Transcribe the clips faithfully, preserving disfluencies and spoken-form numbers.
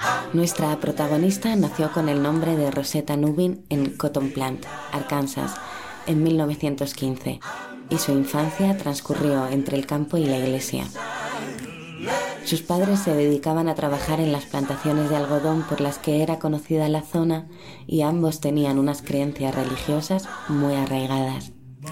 Nuestra protagonista nació con el nombre de Rosetta Nubin en Cotton Plant, Arkansas, en mil novecientos quince, y su infancia transcurrió entre el campo y la iglesia. Sus padres se dedicaban a trabajar en las plantaciones de algodón por las que era conocida la zona, y ambos tenían unas creencias religiosas muy arraigadas.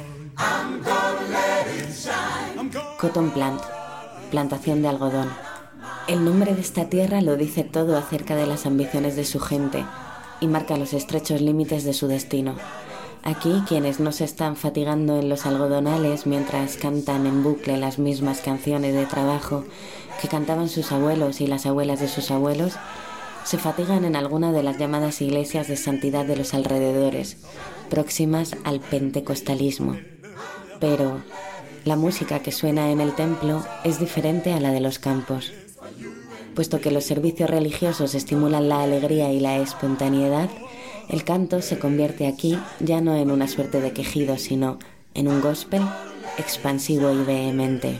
Cotton Plant, plantación de algodón. El nombre de esta tierra lo dice todo acerca de las ambiciones de su gente y marca los estrechos límites de su destino. Aquí, quienes no se están fatigando en los algodonales mientras cantan en bucle las mismas canciones de trabajo que cantaban sus abuelos y las abuelas de sus abuelos, se fatigan en alguna de las llamadas iglesias de santidad de los alrededores, próximas al pentecostalismo. Pero la música que suena en el templo es diferente a la de los campos. Puesto que los servicios religiosos estimulan la alegría y la espontaneidad, el canto se convierte aquí ya no en una suerte de quejido, sino en un gospel expansivo y vehemente.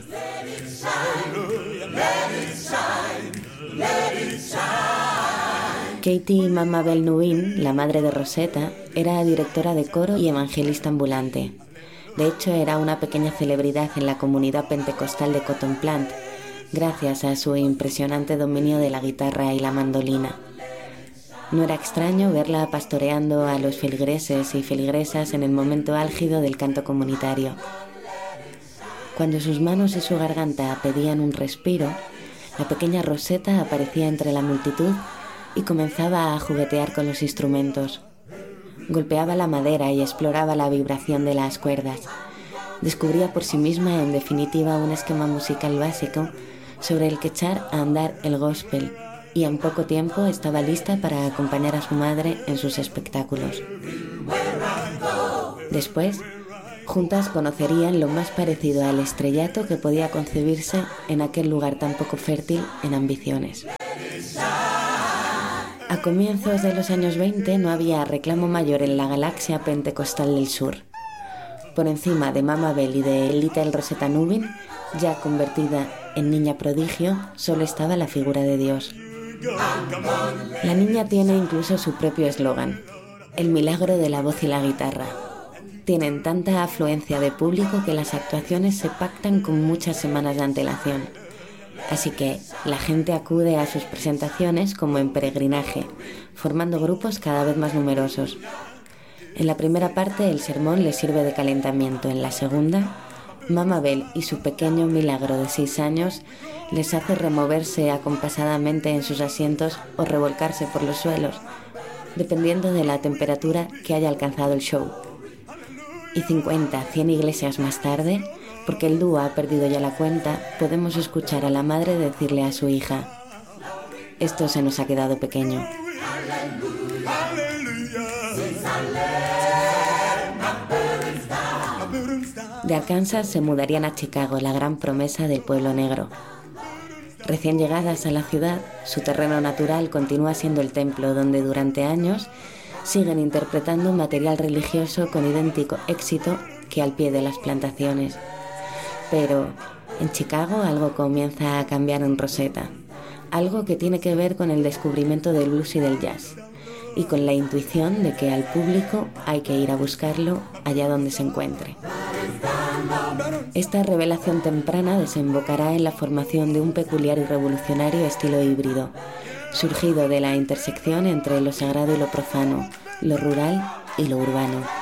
Katie Mamabel Nubin, la madre de Rosetta, era directora de coro y evangelista ambulante. De hecho, era una pequeña celebridad en la comunidad pentecostal de Cotton Plant, gracias a su impresionante dominio de la guitarra y la mandolina. No era extraño verla pastoreando a los feligreses y feligresas en el momento álgido del canto comunitario. Cuando sus manos y su garganta pedían un respiro, la pequeña Rosetta aparecía entre la multitud y comenzaba a juguetear con los instrumentos. Golpeaba la madera y exploraba la vibración de las cuerdas. Descubría por sí misma, en definitiva, un esquema musical básico sobre el que echar a andar el gospel, y en poco tiempo estaba lista para acompañar a su madre en sus espectáculos. Después, juntas conocerían lo más parecido al estrellato que podía concebirse en aquel lugar tan poco fértil en ambiciones. A comienzos de los años veinte no había reclamo mayor en la galaxia pentecostal del sur. Por encima de Mamabel y de Little Rosetta Nubin, ya convertida en niña prodigio, solo estaba la figura de Dios. La niña tiene incluso su propio eslogan: el milagro de la voz y la guitarra. Tienen tanta afluencia de público que las actuaciones se pactan con muchas semanas de antelación. Así que la gente acude a sus presentaciones como en peregrinaje, formando grupos cada vez más numerosos. En la primera parte el sermón les sirve de calentamiento. En la segunda, Mamabel y su pequeño milagro de seis años les hace removerse acompasadamente en sus asientos o revolcarse por los suelos, dependiendo de la temperatura que haya alcanzado el show. Y cincuenta, cien iglesias más tarde, porque el dúo ha perdido ya la cuenta, podemos escuchar a la madre decirle a su hija: esto se nos ha quedado pequeño. De Arkansas se mudarían a Chicago, la gran promesa del pueblo negro. Recién llegadas a la ciudad, su terreno natural continúa siendo el templo, donde durante años siguen interpretando material religioso con idéntico éxito que al pie de las plantaciones. Pero en Chicago algo comienza a cambiar en Rosetta, algo que tiene que ver con el descubrimiento del blues y del jazz, y con la intuición de que al público hay que ir a buscarlo allá donde se encuentre. Esta revelación temprana desembocará en la formación de un peculiar y revolucionario estilo híbrido, surgido de la intersección entre lo sagrado y lo profano, lo rural y lo urbano.